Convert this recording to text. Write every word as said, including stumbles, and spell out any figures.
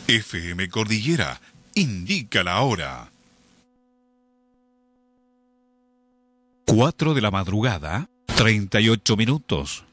F M Cordillera indica la hora. Cuatro de la madrugada, treinta y ocho minutos.